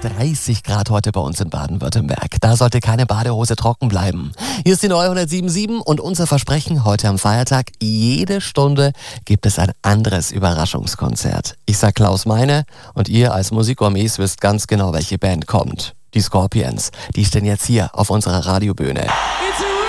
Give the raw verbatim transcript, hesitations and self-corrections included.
dreißig Grad heute bei uns in Baden-Württemberg. Da sollte keine Badehose trocken bleiben. Hier ist die neue hundertsieben Komma sieben und unser Versprechen heute am Feiertag. Jede Stunde gibt es ein anderes Überraschungskonzert. Ich sag Klaus Meine und ihr als Musikgourmets wisst ganz genau, welche Band kommt. Die Scorpions. Die stehen jetzt hier auf unserer Radiobühne.